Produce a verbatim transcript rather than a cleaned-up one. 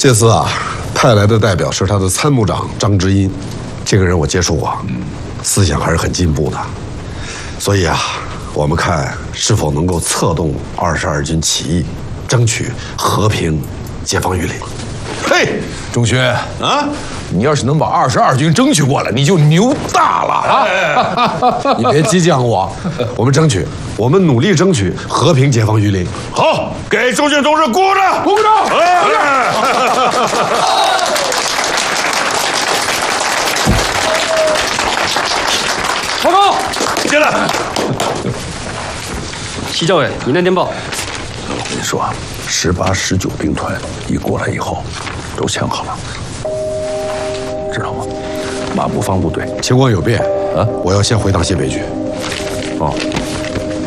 这次啊，派来的代表是他的参谋长张之音，这个人我接触过，思想还是很进步的。所以啊，我们看是否能够策动二十二军起义，争取和平解放榆林。 嘿，钟勋啊，你要是能把二十二军争取过来，你就牛大了啊！ 你别激将我，我们争取，我们努力争取和平解放榆林。 好，给钟勋同志鼓掌， 鼓掌！ 报告， 进来。 齐教委，您的电报。 我跟你说，十八、十九兵团一过来以后，都想好了，知道吗？马步芳部队情况有变啊，我要先回趟西北局。 哦。